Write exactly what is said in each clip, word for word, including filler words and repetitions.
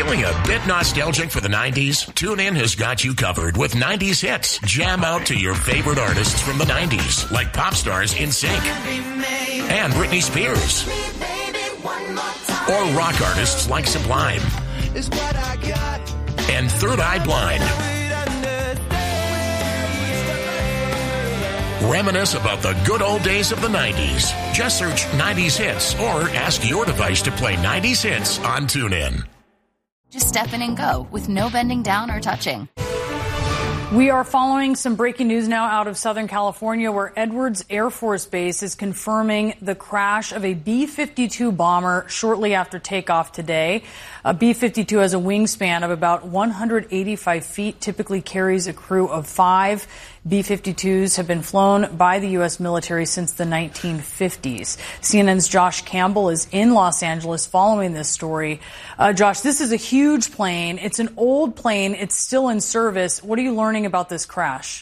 Feeling a bit nostalgic for the nineties? TuneIn has got you covered with nineties hits. Jam out to your favorite artists from the nineties, like pop stars NSYNC and Britney Spears, or rock artists like Sublime and Third Eye Blind. Reminisce about the good old days of the nineties. Just search nineties hits or ask your device to play nineties hits on TuneIn. Just step in and go with no bending down or touching. We are following some breaking news now out of Southern California, where Edwards Air Force Base is confirming the crash of a B fifty-two bomber shortly after takeoff today. A B fifty-two has a wingspan of about one hundred eighty-five feet, typically carries a crew of five. B fifty-twos have been flown by the U S military since the nineteen fifties. C N N's Josh Campbell is in Los Angeles following this story. Uh, Josh, this is a huge plane. It's an old plane. It's still in service. What are you learning about this crash?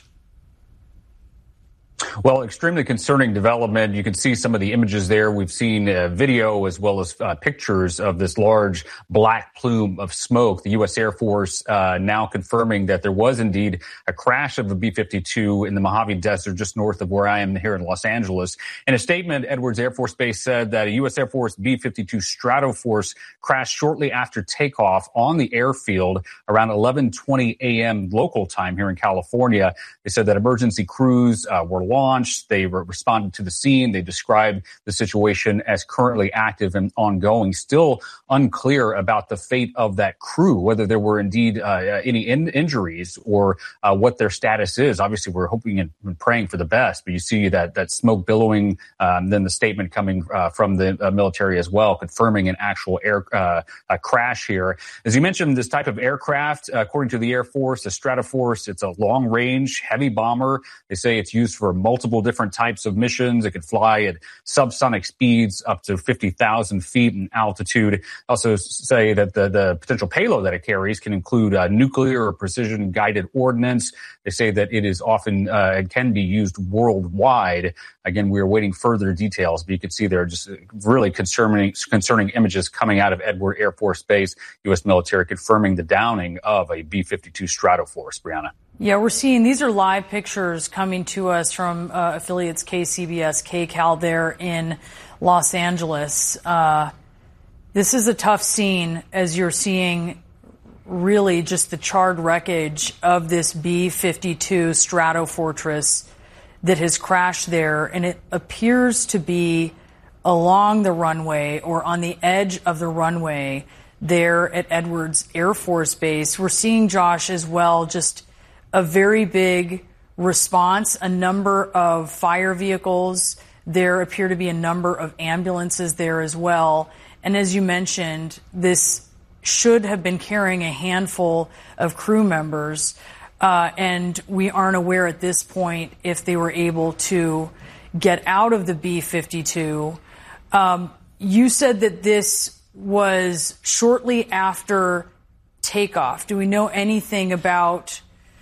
Well, extremely concerning development. You can see some of the images there. We've seen uh, video as well as uh, pictures of this large black plume of smoke. The U S Air Force uh, now confirming that there was indeed a crash of a B fifty-two in the Mojave Desert just north of where I am here in Los Angeles. In a statement, Edwards Air Force Base said that a U S Air Force B fifty-two Stratoforce crashed shortly after takeoff on the airfield around eleven twenty a.m. local time here in California. They said that emergency crews uh, were launched. They re- responded to the scene. They described the situation as currently active and ongoing. Still unclear about the fate of that crew, whether there were indeed uh, any in- injuries or uh, what their status is. Obviously, we're hoping and praying for the best, but you see that that smoke billowing, um, then the statement coming uh, from the uh, military as well, confirming an actual air uh, a crash here. As you mentioned, this type of aircraft, uh, according to the Air Force, the Stratoforce, it's a long-range, heavy bomber. They say it's used for multiple different types of missions. It could fly at subsonic speeds up to fifty thousand feet in altitude. Also say that the, the potential payload that it carries can include uh, nuclear or precision guided ordnance. They say that it is often uh, and can be used worldwide. Again, we are waiting further details, but you can see there are just really concerning, concerning images coming out of Edwards Air Force Base, U S military confirming the downing of a B fifty-two Stratoforce. Brianna. Yeah, we're seeing, these are live pictures coming to us from uh, affiliates K C B S, K C A L there in Los Angeles. Uh, this is a tough scene as you're seeing really just the charred wreckage of this B fifty-two Stratofortress that has crashed there, and it appears to be along the runway or on the edge of the runway there at Edwards Air Force Base. We're seeing, Josh, as well, just a very big response, a number of fire vehicles. There appear to be a number of ambulances there as well. And as you mentioned, this should have been carrying a handful of crew members. Uh, and we aren't aware at this point if they were able to get out of the B fifty-two. Um, you said that this was shortly after takeoff. Do we know anything about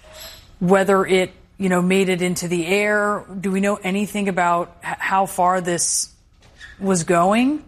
whether it, you know, made it into the air? Do we know anything about h- how far this was going?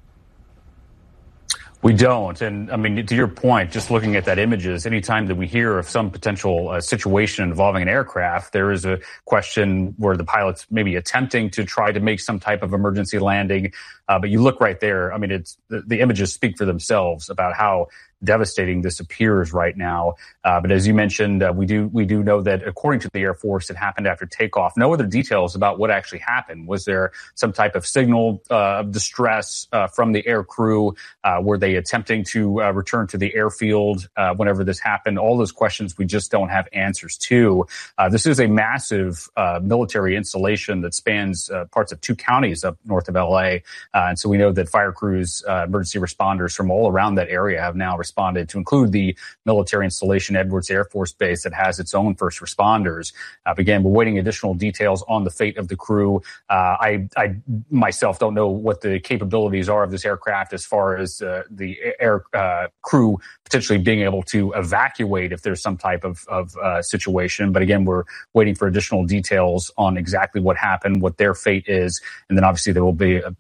We don't. And I mean, to your point, just looking at that images, anytime that we hear of some potential uh, situation involving an aircraft, there is a question where the pilot's maybe attempting to try to make some type of emergency landing. Uh, but you look right there. I mean, it's the, the images speak for themselves about how devastating this appears right now. Uh, but as you mentioned, uh, we do we do know that according to the Air Force, it happened after takeoff. No other details about what actually happened. Was there some type of signal uh, of distress uh, from the air crew? Uh, were they attempting to uh, return to the airfield uh, whenever this happened? All those questions we just don't have answers to. Uh, this is a massive uh, military installation that spans uh, parts of two counties up north of L A. Uh, and so we know that fire crews, uh, emergency responders from all around that area have now responded, to include the military installation Edwards Air Force Base that has its own first responders. Uh, again, we're waiting additional details on the fate of the crew. Uh, I, I myself don't know what the capabilities are of this aircraft as far as uh, the air uh, crew potentially being able to evacuate if there's some type of, of uh, situation. But again, we're waiting for additional details on exactly what happened, what their fate is. And then obviously there will be a major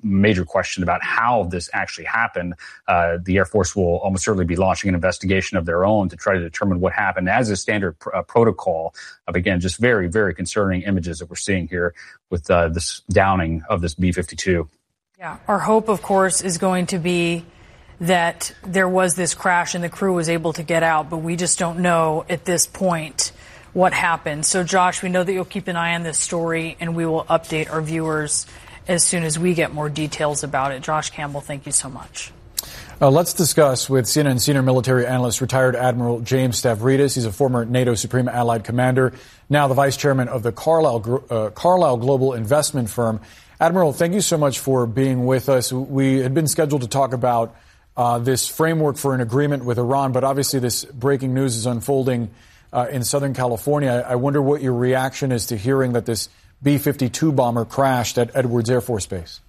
question about how this actually happened. Uh, the Air Force will almost certainly be launching an investigation of their own to try to determine what happened as a standard pr- uh, protocol. Of, again, just very, very concerning images that we're seeing here with uh, this downing of this B fifty-two. Yeah, our hope, of course, is going to be that there was this crash and the crew was able to get out, but we just don't know at this point what happened. So, Josh, we know that you'll keep an eye on this story, and we will update our viewers as soon as we get more details about it. Josh Campbell, thank you so much. Uh, let's discuss with C N N senior military analyst, retired Admiral James Stavridis. He's a former NATO Supreme Allied Commander, now the vice chairman of the Carlyle, uh, Carlyle Global Investment Firm. Admiral, thank you so much for being with us. We had been scheduled to talk about uh, this framework for an agreement with Iran, but obviously this breaking news is unfolding Uh, in Southern California. I, I wonder what your reaction is to hearing that this B fifty-two bomber crashed at Edwards Air Force Base.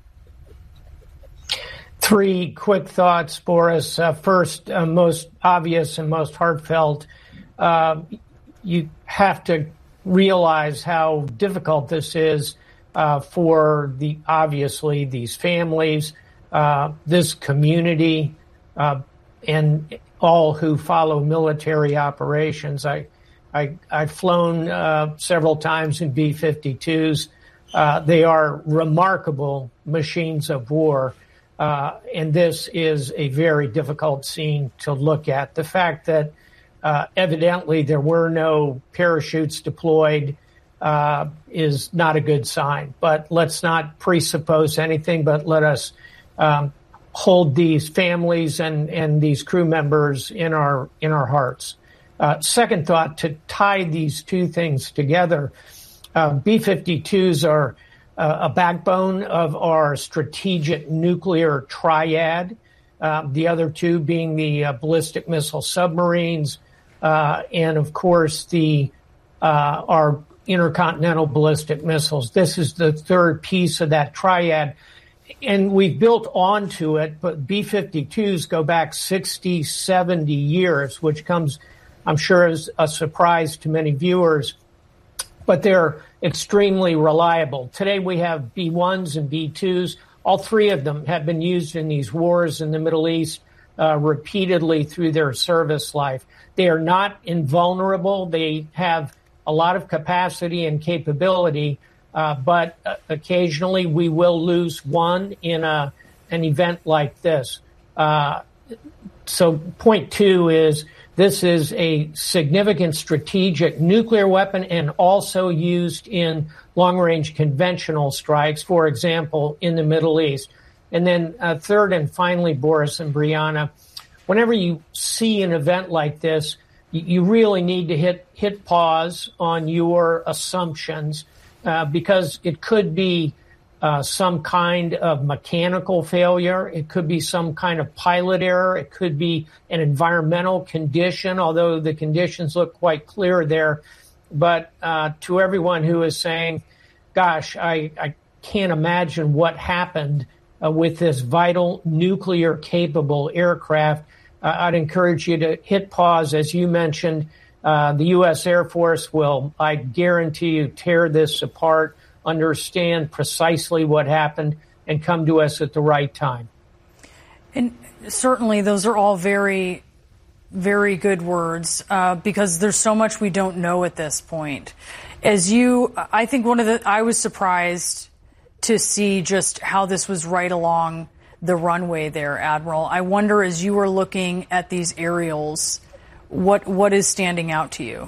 Three quick thoughts, Boris. Uh, first, uh, most obvious and most heartfelt, uh, you have to realize how difficult this is uh, for the obviously these families, uh, this community, uh, and all who follow military operations. I, I, I've flown uh, several times in B fifty-twos. Uh, they are remarkable machines of war, uh, and this is a very difficult scene to look at. The fact that uh, evidently there were no parachutes deployed uh, is not a good sign. But let's not presuppose anything, but let us um, hold these families and, and these crew members in our in our hearts. Uh, second thought, to tie these two things together, uh, B fifty-twos are uh, a backbone of our strategic nuclear triad, uh, the other two being the uh, ballistic missile submarines, uh, and of course the uh, our intercontinental ballistic missiles. This is the third piece of that triad. And we've built onto it, but B fifty-twos go back sixty, seventy years, which comes, I'm sure, as a surprise to many viewers, but they're extremely reliable. Today we have B ones and B twos. All three of them have been used in these wars in the Middle East uh, repeatedly through their service life. They are not invulnerable. They have a lot of capacity and capability. Uh, but uh, occasionally we will lose one in a, an event like this. Uh, so point two is this is a significant strategic nuclear weapon and also used in long-range conventional strikes, for example, in the Middle East. And then uh, third and finally, Boris and Brianna, whenever you see an event like this, you, you really need to hit, hit pause on your assumptions. Uh, because it could be uh, some kind of mechanical failure. It could be some kind of pilot error. It could be an environmental condition, although the conditions look quite clear there. But uh, to everyone who is saying, gosh, I, I can't imagine what happened uh, with this vital nuclear-capable aircraft, uh, I'd encourage you to hit pause, as you mentioned. Uh, the U S Air Force will, I guarantee you, tear this apart, understand precisely what happened, and come to us at the right time. And certainly those are all very, very good words uh, because there's so much we don't know at this point. As you, I think one of the, I was surprised to see just how this was right along the runway there, Admiral. I wonder, as you were looking at these aerials, What what is standing out to you?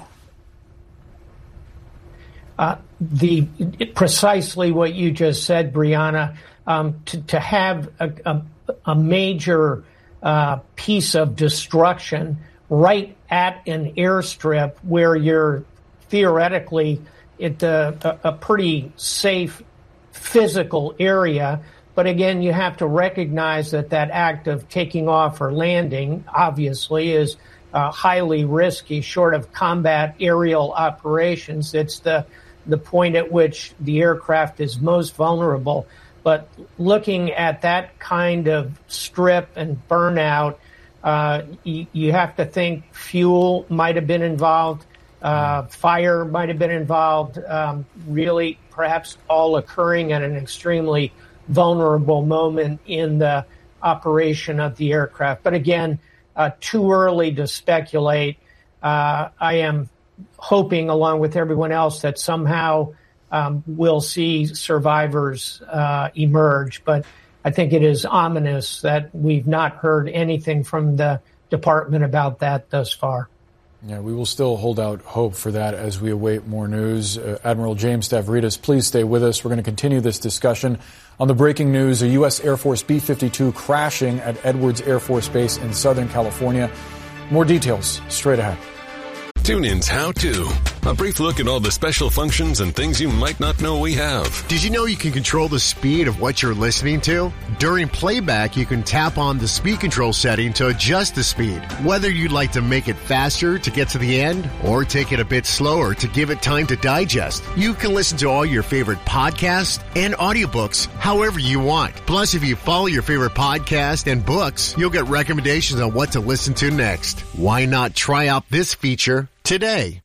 Uh, the precisely what you just said, Brianna. Um, to, to have a, a, a major uh, piece of destruction right at an airstrip where you're theoretically at the, a, a pretty safe physical area. But again, you have to recognize that that act of taking off or landing, obviously, is Uh, highly risky, short of combat aerial operations. It's the the point at which the aircraft is most vulnerable. But looking at that kind of strip and burnout, uh, you, you have to think fuel might have been involved, uh, fire might have been involved, um, really perhaps all occurring at an extremely vulnerable moment in the operation of the aircraft. But again, uh, too early to speculate. Uh, I am hoping, along with everyone else, that somehow um, we'll see survivors uh, emerge. But I think it is ominous that we've not heard anything from the department about that thus far. Yeah, we will still hold out hope for that as we await more news. Uh, Admiral James Stavridis, please stay with us. We're going to continue this discussion on the breaking news, a U S Air Force B fifty-two crashing at Edwards Air Force Base in Southern California. More details straight ahead. TuneIn's How To. A brief look at all the special functions and things you might not know we have. Did you know you can control the speed of what you're listening to? During playback, you can tap on the speed control setting to adjust the speed. Whether you'd like to make it faster to get to the end or take it a bit slower to give it time to digest, you can listen to all your favorite podcasts and audiobooks however you want. Plus, if you follow your favorite podcast and books, you'll get recommendations on what to listen to next. Why not try out this feature today?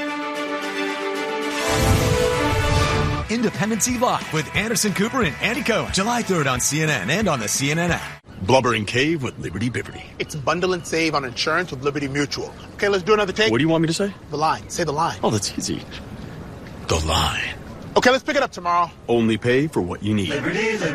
Independence Eve Live with Anderson Cooper and Andy Cohen. July third on C N N and on the C N N app. Blubbering Cave with Liberty Biverty. It's bundle and save on insurance with Liberty Mutual. Okay, let's do another take. What do you want me to say? The line. Say the line. Oh, that's easy. The line. Okay, let's pick it up tomorrow. Only pay for what you need. Liberty, Liberty.